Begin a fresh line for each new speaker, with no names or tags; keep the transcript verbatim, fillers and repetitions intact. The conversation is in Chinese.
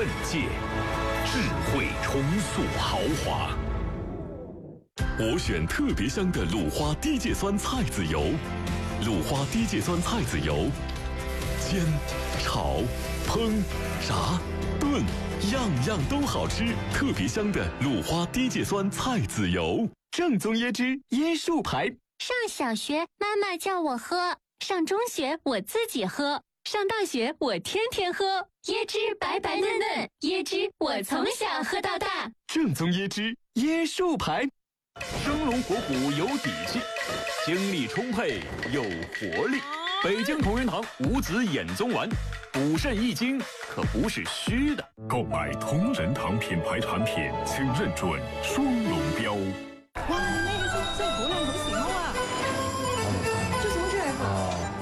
问界，智慧重塑豪华。我选特别香的鲁花低芥酸菜籽油，鲁花低芥酸菜籽油，煎、炒、烹、炸、炖，样样都好吃。特别香的鲁花低芥酸菜籽油，正宗椰汁椰树牌。
上小学妈妈叫我喝，上中学我自己喝，上大学我天天喝。椰汁白白嫩嫩，椰汁我从小喝到大。
正宗椰汁椰树牌，
生龙活虎有底气，精力充沛有活力。北京同仁堂五子衍宗丸，补肾益精可不是虚的。
购买同仁堂品牌产品，请认准双龙标。